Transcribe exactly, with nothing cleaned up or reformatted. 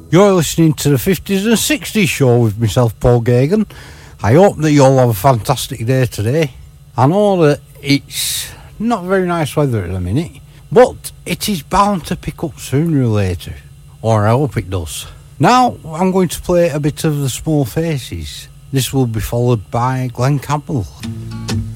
You're listening to the fifties and sixties show with myself, Paul Gagan. I hope that you all have a fantastic day today. I know that it's not very nice weather at the minute, but it is bound to pick up sooner or later. Or I hope it does. Now, I'm going to play a bit of the Small Faces. This will be followed by Glenn Campbell.